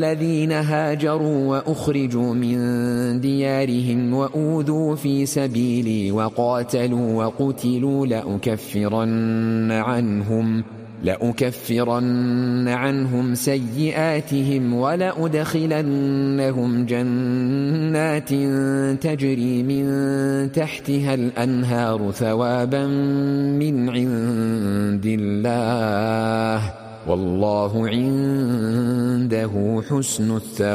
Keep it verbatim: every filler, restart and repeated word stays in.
الذين هاجروا وأخرجوا من ديارهم وأوذوا في سبيلي وقاتلوا وقتلوا لأكفرن عنهم لأكفرن عنهم سيئاتهم ولأدخلنهم جنات تجري من تحتها الأنهار ثوابا من عند الله والله عنده حسن الثواب.